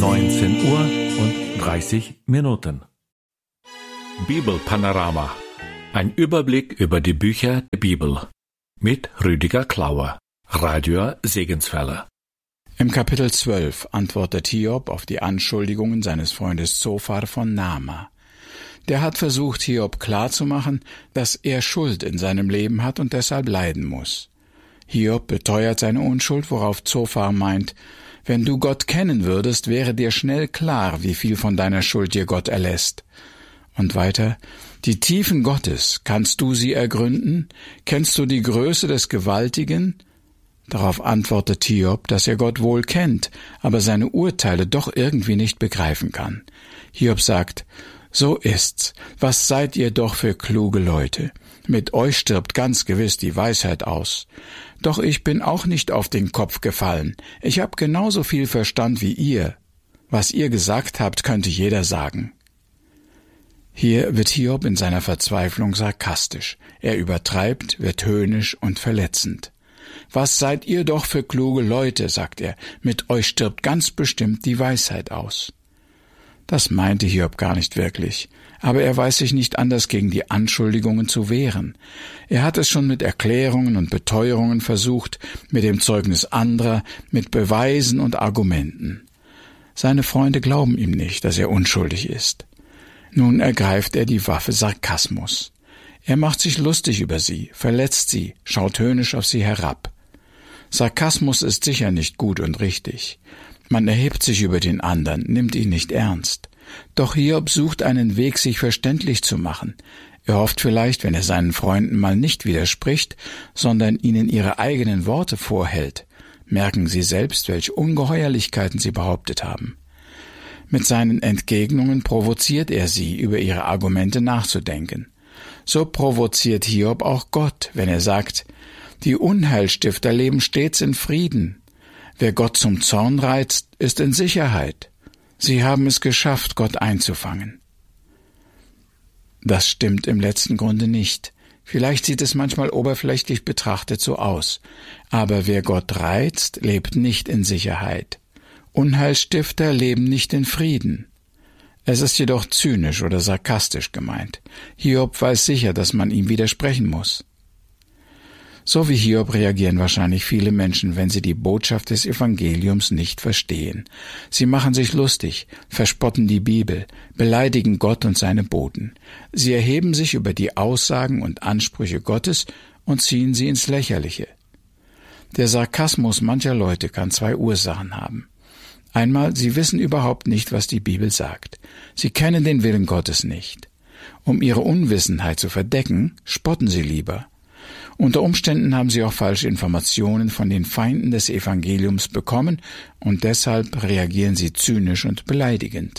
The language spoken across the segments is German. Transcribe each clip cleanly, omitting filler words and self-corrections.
19:30 Bibelpanorama. Ein Überblick über die Bücher der Bibel. Mit Rüdiger Klauer, Radio Segenswelle. Im Kapitel 12 antwortet Hiob auf die Anschuldigungen seines Freundes Zophar von Naama. Der hat versucht, Hiob klarzumachen, dass er Schuld in seinem Leben hat und deshalb leiden muss. Hiob beteuert seine Unschuld, worauf Zophar meint, wenn du Gott kennen würdest, wäre dir schnell klar, wie viel von deiner Schuld dir Gott erlässt. Und weiter, die Tiefen Gottes, kannst du sie ergründen? Kennst du die Größe des Gewaltigen? Darauf antwortet Hiob, dass er Gott wohl kennt, aber seine Urteile doch irgendwie nicht begreifen kann. Hiob sagt, so ist's. Was seid ihr doch für kluge Leute? Mit euch stirbt ganz gewiss die Weisheit aus. Doch ich bin auch nicht auf den Kopf gefallen. Ich habe genauso viel Verstand wie ihr. Was ihr gesagt habt, könnte jeder sagen. Hier wird Hiob in seiner Verzweiflung sarkastisch. Er übertreibt, wird höhnisch und verletzend. Was seid ihr doch für kluge Leute, sagt er. Mit euch stirbt ganz bestimmt die Weisheit aus. Das meinte Hiob gar nicht wirklich, aber er weiß sich nicht anders gegen die Anschuldigungen zu wehren. Er hat es schon mit Erklärungen und Beteuerungen versucht, mit dem Zeugnis anderer, mit Beweisen und Argumenten. Seine Freunde glauben ihm nicht, dass er unschuldig ist. Nun ergreift er die Waffe Sarkasmus. Er macht sich lustig über sie, verletzt sie, schaut höhnisch auf sie herab. Sarkasmus ist sicher nicht gut und richtig. Man erhebt sich über den anderen, nimmt ihn nicht ernst. Doch Hiob sucht einen Weg, sich verständlich zu machen. Er hofft vielleicht, wenn er seinen Freunden mal nicht widerspricht, sondern ihnen ihre eigenen Worte vorhält, merken sie selbst, welche Ungeheuerlichkeiten sie behauptet haben. Mit seinen Entgegnungen provoziert er sie, über ihre Argumente nachzudenken. So provoziert Hiob auch Gott, wenn er sagt, die Unheilstifter leben stets in Frieden. Wer Gott zum Zorn reizt, ist in Sicherheit. Sie haben es geschafft, Gott einzufangen. Das stimmt im letzten Grunde nicht. Vielleicht sieht es manchmal oberflächlich betrachtet so aus. Aber wer Gott reizt, lebt nicht in Sicherheit. Unheilstifter leben nicht in Frieden. Es ist jedoch zynisch oder sarkastisch gemeint. Hiob weiß sicher, dass man ihm widersprechen muss. So wie Hiob reagieren wahrscheinlich viele Menschen, wenn sie die Botschaft des Evangeliums nicht verstehen. Sie machen sich lustig, verspotten die Bibel, beleidigen Gott und seine Boten. Sie erheben sich über die Aussagen und Ansprüche Gottes und ziehen sie ins Lächerliche. Der Sarkasmus mancher Leute kann zwei Ursachen haben. Einmal, sie wissen überhaupt nicht, was die Bibel sagt. Sie kennen den Willen Gottes nicht. Um ihre Unwissenheit zu verdecken, spotten sie lieber. Unter Umständen haben sie auch falsche Informationen von den Feinden des Evangeliums bekommen und deshalb reagieren sie zynisch und beleidigend.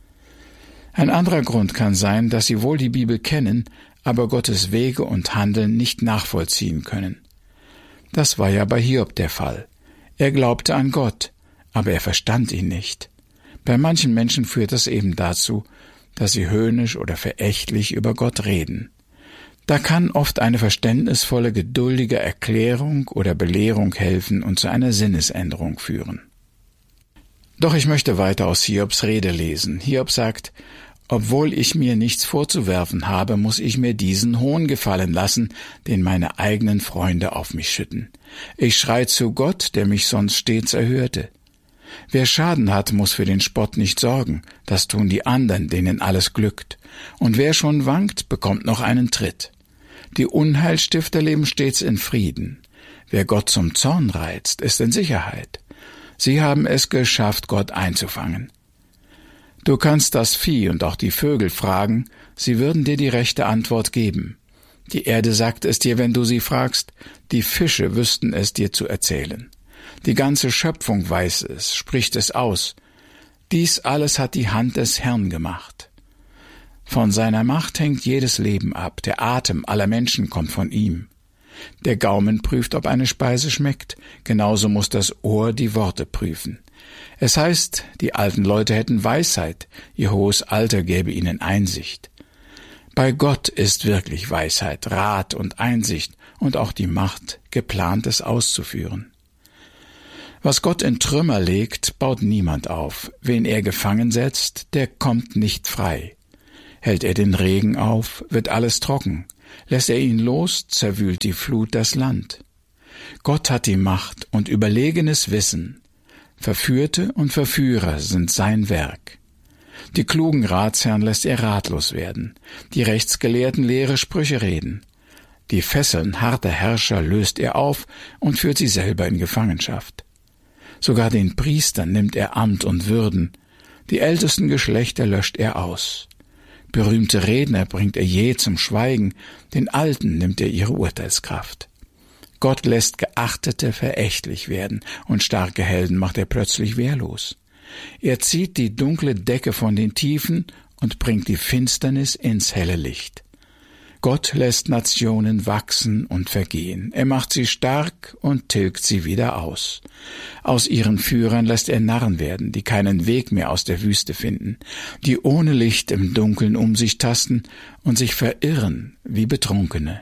Ein anderer Grund kann sein, dass sie wohl die Bibel kennen, aber Gottes Wege und Handeln nicht nachvollziehen können. Das war ja bei Hiob der Fall. Er glaubte an Gott, aber er verstand ihn nicht. Bei manchen Menschen führt das eben dazu, dass sie höhnisch oder verächtlich über Gott reden. Da kann oft eine verständnisvolle, geduldige Erklärung oder Belehrung helfen und zu einer Sinnesänderung führen. Doch ich möchte weiter aus Hiobs Rede lesen. Hiob sagt, obwohl ich mir nichts vorzuwerfen habe, muss ich mir diesen Hohn gefallen lassen, den meine eigenen Freunde auf mich schütten. Ich schrei zu Gott, der mich sonst stets erhörte. Wer Schaden hat, muss für den Spott nicht sorgen. Das tun die anderen, denen alles glückt. Und wer schon wankt, bekommt noch einen Tritt. Die Unheilstifter leben stets in Frieden. Wer Gott zum Zorn reizt, ist in Sicherheit. Sie haben es geschafft, Gott einzufangen. Du kannst das Vieh und auch die Vögel fragen, sie würden dir die rechte Antwort geben. Die Erde sagt es dir, wenn du sie fragst, die Fische wüssten es dir zu erzählen. Die ganze Schöpfung weiß es, spricht es aus. Dies alles hat die Hand des Herrn gemacht. Von seiner Macht hängt jedes Leben ab, der Atem aller Menschen kommt von ihm. Der Gaumen prüft, ob eine Speise schmeckt, genauso muss das Ohr die Worte prüfen. Es heißt, die alten Leute hätten Weisheit, ihr hohes Alter gäbe ihnen Einsicht. Bei Gott ist wirklich Weisheit, Rat und Einsicht und auch die Macht, Geplantes auszuführen. Was Gott in Trümmer legt, baut niemand auf. Wen er gefangen setzt, der kommt nicht frei. Hält er den Regen auf, wird alles trocken. Lässt er ihn los, zerwühlt die Flut das Land. Gott hat die Macht und überlegenes Wissen. Verführte und Verführer sind sein Werk. Die klugen Ratsherren lässt er ratlos werden. Die Rechtsgelehrten leere Sprüche reden. Die Fesseln harter Herrscher löst er auf und führt sie selber in Gefangenschaft. Sogar den Priestern nimmt er Amt und Würden. Die ältesten Geschlechter löscht er aus. Berühmte Redner bringt er je zum Schweigen, den Alten nimmt er ihre Urteilskraft. Gott lässt Geachtete verächtlich werden und starke Helden macht er plötzlich wehrlos. Er zieht die dunkle Decke von den Tiefen und bringt die Finsternis ins helle Licht. Gott lässt Nationen wachsen und vergehen. Er macht sie stark und tilgt sie wieder aus. Aus ihren Führern lässt er Narren werden, die keinen Weg mehr aus der Wüste finden, die ohne Licht im Dunkeln um sich tasten und sich verirren wie Betrunkene.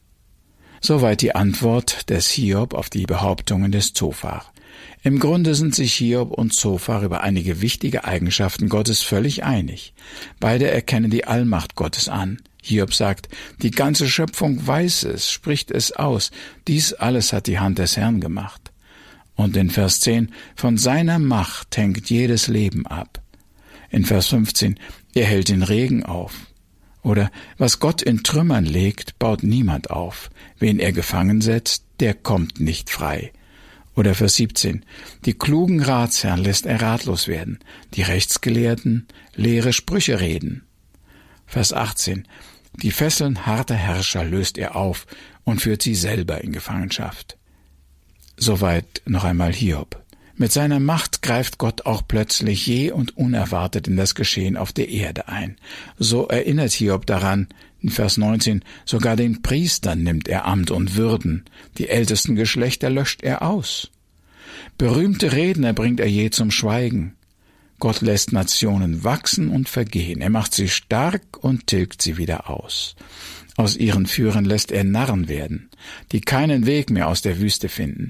Soweit die Antwort des Hiob auf die Behauptungen des Zophar. Im Grunde sind sich Hiob und Zophar über einige wichtige Eigenschaften Gottes völlig einig. Beide erkennen die Allmacht Gottes an. Hiob sagt, die ganze Schöpfung weiß es, spricht es aus, dies alles hat die Hand des Herrn gemacht. Und in Vers 10, von seiner Macht hängt jedes Leben ab. In Vers 15, er hält den Regen auf. Oder, was Gott in Trümmern legt, baut niemand auf. Wen er gefangen setzt, der kommt nicht frei. Oder Vers 17, die klugen Ratsherren lässt er ratlos werden, die Rechtsgelehrten leere Sprüche reden. Vers 18, die Fesseln harter Herrscher löst er auf und führt sie selber in Gefangenschaft. Soweit noch einmal Hiob. Mit seiner Macht greift Gott auch plötzlich je und unerwartet in das Geschehen auf der Erde ein. So erinnert Hiob daran, in Vers 19, sogar den Priestern nimmt er Amt und Würden, die ältesten Geschlechter löscht er aus. Berühmte Redner bringt er je zum Schweigen. Gott lässt Nationen wachsen und vergehen, er macht sie stark und tilgt sie wieder aus. Aus ihren Führern lässt er Narren werden, die keinen Weg mehr aus der Wüste finden.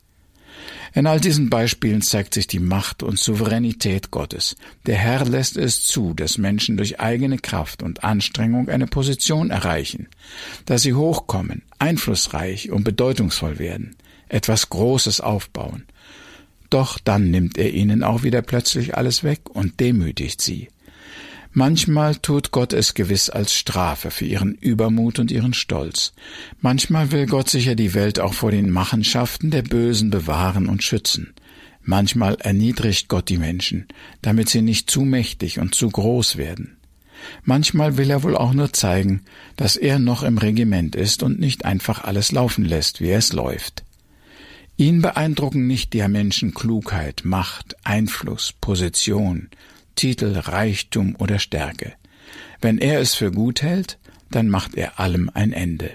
In all diesen Beispielen zeigt sich die Macht und Souveränität Gottes. Der Herr lässt es zu, dass Menschen durch eigene Kraft und Anstrengung eine Position erreichen, dass sie hochkommen, einflussreich und bedeutungsvoll werden, etwas Großes aufbauen. Doch dann nimmt er ihnen auch wieder plötzlich alles weg und demütigt sie. Manchmal tut Gott es gewiss als Strafe für ihren Übermut und ihren Stolz. Manchmal will Gott sicher die Welt auch vor den Machenschaften der Bösen bewahren und schützen. Manchmal erniedrigt Gott die Menschen, damit sie nicht zu mächtig und zu groß werden. Manchmal will er wohl auch nur zeigen, dass er noch im Regiment ist und nicht einfach alles laufen lässt, wie es läuft. Ihn beeindrucken nicht der Menschen Klugheit, Macht, Einfluss, Position, Titel, Reichtum oder Stärke. Wenn er es für gut hält, dann macht er allem ein Ende.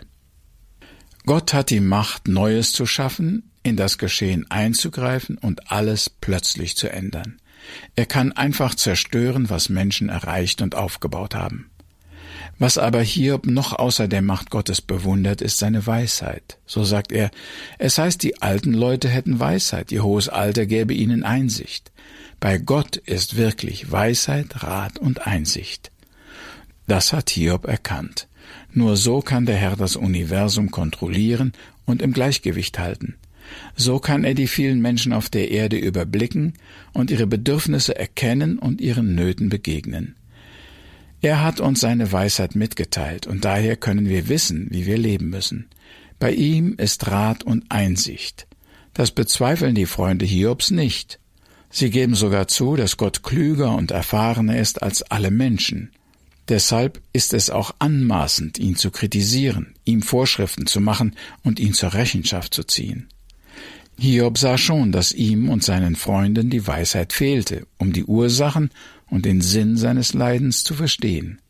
Gott hat die Macht, Neues zu schaffen, in das Geschehen einzugreifen und alles plötzlich zu ändern. Er kann einfach zerstören, was Menschen erreicht und aufgebaut haben. Was aber Hiob noch außer der Macht Gottes bewundert, ist seine Weisheit. So sagt er, es heißt, die alten Leute hätten Weisheit, ihr hohes Alter gäbe ihnen Einsicht. Bei Gott ist wirklich Weisheit, Rat und Einsicht. Das hat Hiob erkannt. Nur so kann der Herr das Universum kontrollieren und im Gleichgewicht halten. So kann er die vielen Menschen auf der Erde überblicken und ihre Bedürfnisse erkennen und ihren Nöten begegnen. Er hat uns seine Weisheit mitgeteilt und daher können wir wissen, wie wir leben müssen. Bei ihm ist Rat und Einsicht. Das bezweifeln die Freunde Hiobs nicht. Sie geben sogar zu, dass Gott klüger und erfahrener ist als alle Menschen. Deshalb ist es auch anmaßend, ihn zu kritisieren, ihm Vorschriften zu machen und ihn zur Rechenschaft zu ziehen. Hiob sah schon, dass ihm und seinen Freunden die Weisheit fehlte, um die Ursachen und den Sinn seines Leidens zu verstehen.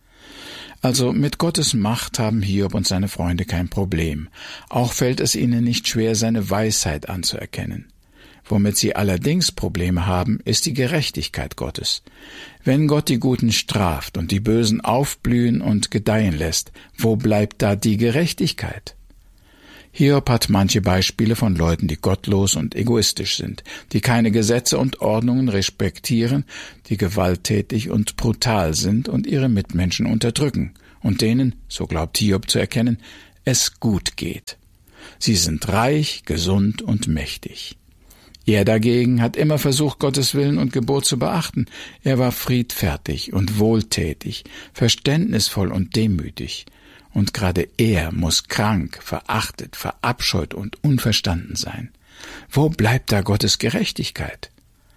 Also mit Gottes Macht haben Hiob und seine Freunde kein Problem. Auch fällt es ihnen nicht schwer, seine Weisheit anzuerkennen. Womit sie allerdings Probleme haben, ist die Gerechtigkeit Gottes. Wenn Gott die Guten straft und die Bösen aufblühen und gedeihen lässt, wo bleibt da die Gerechtigkeit? Hiob hat manche Beispiele von Leuten, die gottlos und egoistisch sind, die keine Gesetze und Ordnungen respektieren, die gewalttätig und brutal sind und ihre Mitmenschen unterdrücken und denen, so glaubt Hiob zu erkennen, es gut geht. Sie sind reich, gesund und mächtig. Er dagegen hat immer versucht, Gottes Willen und Gebot zu beachten. Er war friedfertig und wohltätig, verständnisvoll und demütig. Und gerade er muss krank, verachtet, verabscheut und unverstanden sein. Wo bleibt da Gottes Gerechtigkeit?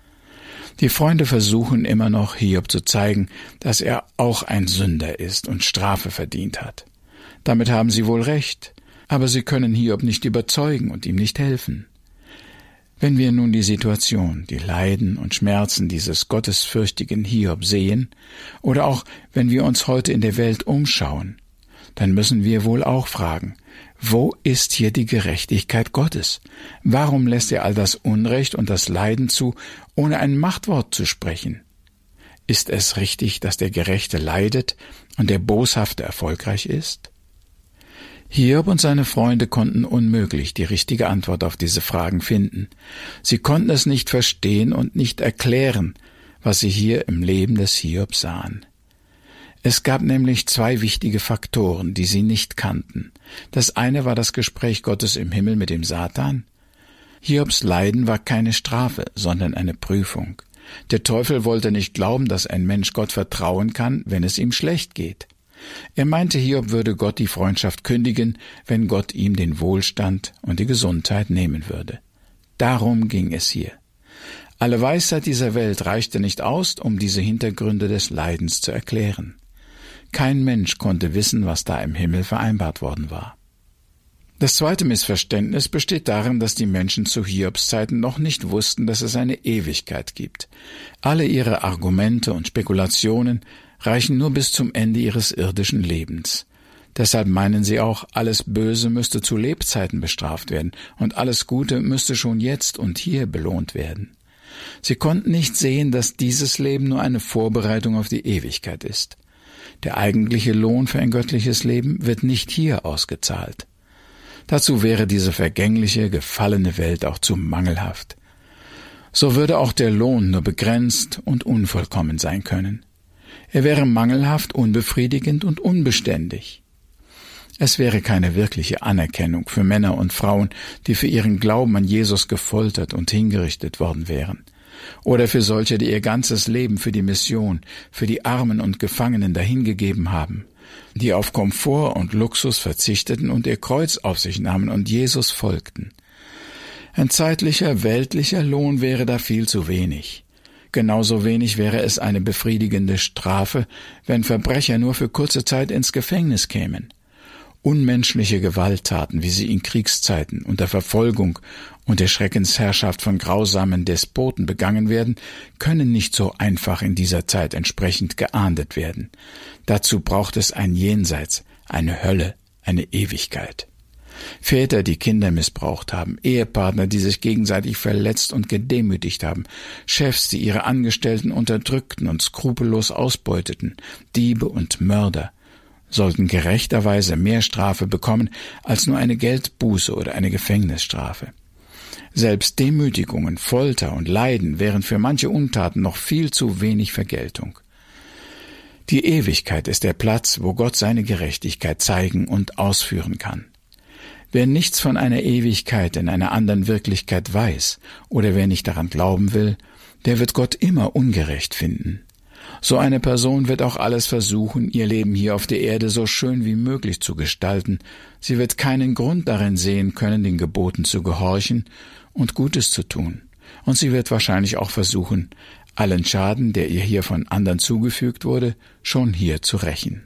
Die Freunde versuchen immer noch, Hiob zu zeigen, dass er auch ein Sünder ist und Strafe verdient hat. Damit haben sie wohl recht, aber sie können Hiob nicht überzeugen und ihm nicht helfen. Wenn wir nun die Situation, die Leiden und Schmerzen dieses gottesfürchtigen Hiob sehen, oder auch wenn wir uns heute in der Welt umschauen, dann müssen wir wohl auch fragen, wo ist hier die Gerechtigkeit Gottes? Warum lässt er all das Unrecht und das Leiden zu, ohne ein Machtwort zu sprechen? Ist es richtig, dass der Gerechte leidet und der Boshafte erfolgreich ist? Hiob und seine Freunde konnten unmöglich die richtige Antwort auf diese Fragen finden. Sie konnten es nicht verstehen und nicht erklären, was sie hier im Leben des Hiob sahen. Es gab nämlich zwei wichtige Faktoren, die sie nicht kannten. Das eine war das Gespräch Gottes im Himmel mit dem Satan. Hiobs Leiden war keine Strafe, sondern eine Prüfung. Der Teufel wollte nicht glauben, dass ein Mensch Gott vertrauen kann, wenn es ihm schlecht geht. Er meinte, Hiob würde Gott die Freundschaft kündigen, wenn Gott ihm den Wohlstand und die Gesundheit nehmen würde. Darum ging es hier. Alle Weisheit dieser Welt reichte nicht aus, um diese Hintergründe des Leidens zu erklären. Kein Mensch konnte wissen, was da im Himmel vereinbart worden war. Das zweite Missverständnis besteht darin, dass die Menschen zu Hiobs Zeiten noch nicht wussten, dass es eine Ewigkeit gibt. Alle ihre Argumente und Spekulationen reichen nur bis zum Ende ihres irdischen Lebens. Deshalb meinen sie auch, alles Böse müsste zu Lebzeiten bestraft werden und alles Gute müsste schon jetzt und hier belohnt werden. Sie konnten nicht sehen, dass dieses Leben nur eine Vorbereitung auf die Ewigkeit ist. Der eigentliche Lohn für ein göttliches Leben wird nicht hier ausgezahlt. Dazu wäre diese vergängliche, gefallene Welt auch zu mangelhaft. So würde auch der Lohn nur begrenzt und unvollkommen sein können. Er wäre mangelhaft, unbefriedigend und unbeständig. Es wäre keine wirkliche Anerkennung für Männer und Frauen, die für ihren Glauben an Jesus gefoltert und hingerichtet worden wären. Oder für solche, die ihr ganzes Leben für die Mission, für die Armen und Gefangenen dahingegeben haben, die auf Komfort und Luxus verzichteten und ihr Kreuz auf sich nahmen und Jesus folgten. Ein zeitlicher, weltlicher Lohn wäre da viel zu wenig. Genauso wenig wäre es eine befriedigende Strafe, wenn Verbrecher nur für kurze Zeit ins Gefängnis kämen. Unmenschliche Gewalttaten, wie sie in Kriegszeiten unter Verfolgung und der Schreckensherrschaft von grausamen Despoten begangen werden, können nicht so einfach in dieser Zeit entsprechend geahndet werden. Dazu braucht es ein Jenseits, eine Hölle, eine Ewigkeit. Väter, die Kinder missbraucht haben, Ehepartner, die sich gegenseitig verletzt und gedemütigt haben, Chefs, die ihre Angestellten unterdrückten und skrupellos ausbeuteten, Diebe und Mörder, sollten gerechterweise mehr Strafe bekommen als nur eine Geldbuße oder eine Gefängnisstrafe. Selbst Demütigungen, Folter und Leiden wären für manche Untaten noch viel zu wenig Vergeltung. Die Ewigkeit ist der Platz, wo Gott seine Gerechtigkeit zeigen und ausführen kann. Wer nichts von einer Ewigkeit in einer anderen Wirklichkeit weiß oder wer nicht daran glauben will, der wird Gott immer ungerecht finden. So eine Person wird auch alles versuchen, ihr Leben hier auf der Erde so schön wie möglich zu gestalten. Sie wird keinen Grund darin sehen können, den Geboten zu gehorchen und Gutes zu tun. Und sie wird wahrscheinlich auch versuchen, allen Schaden, der ihr hier von anderen zugefügt wurde, schon hier zu rächen.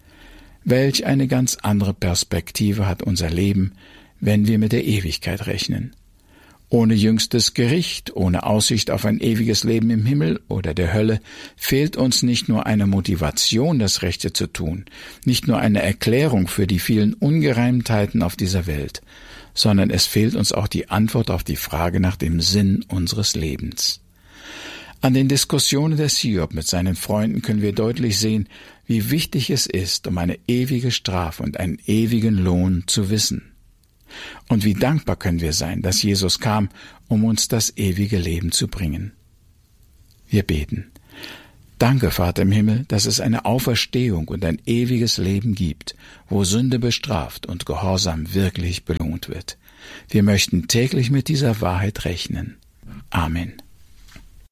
Welch eine ganz andere Perspektive hat unser Leben, wenn wir mit der Ewigkeit rechnen. Ohne jüngstes Gericht, ohne Aussicht auf ein ewiges Leben im Himmel oder der Hölle, fehlt uns nicht nur eine Motivation, das Rechte zu tun, nicht nur eine Erklärung für die vielen Ungereimtheiten auf dieser Welt, sondern es fehlt uns auch die Antwort auf die Frage nach dem Sinn unseres Lebens. An den Diskussionen des Hiob mit seinen Freunden können wir deutlich sehen, wie wichtig es ist, um eine ewige Strafe und einen ewigen Lohn zu wissen. Und wie dankbar können wir sein, dass Jesus kam, um uns das ewige Leben zu bringen. Wir beten. Danke, Vater im Himmel, dass es eine Auferstehung und ein ewiges Leben gibt, wo Sünde bestraft und Gehorsam wirklich belohnt wird. Wir möchten täglich mit dieser Wahrheit rechnen. Amen.